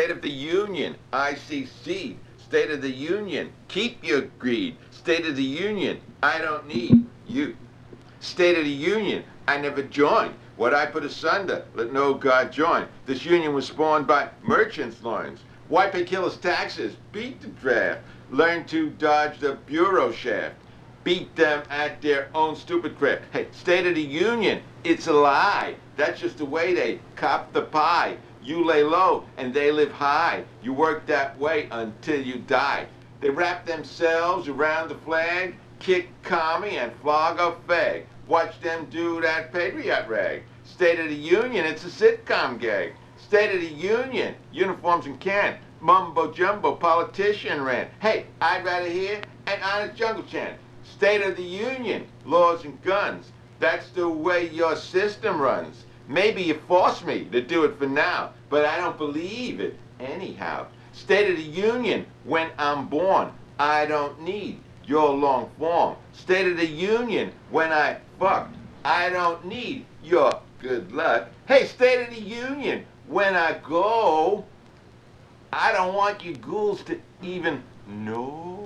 State of the Union, I see seed. State of the Union, keep your greed. State of the Union, I don't need you. State of the Union, I never joined. What I put asunder, let no God join. This union was spawned by merchants' loins. Why pay killers taxes? Beat the draft. Learn to dodge the bureau shaft. Beat them at their own stupid craft. Hey, State of the Union, it's a lie. That's just the way they cop the pie. You lay low and they live high. You work that way until you die. They wrap themselves around the flag, kick commie and flog a fag. Watch them do that patriot rag. State of the Union, it's a sitcom gag. State of the Union, uniforms and can. Mumbo jumbo, politician rant. Hey, I'd rather hear an honest jungle chant. State of the Union, laws and guns. That's the way your system runs. Maybe you force me to do it for now, but I don't believe it anyhow. State of the Union, when I'm born, I don't need your long form. State of the Union, when I fuck, I don't need your good luck. Hey, State of the Union, when I go, I don't want you ghouls to even know.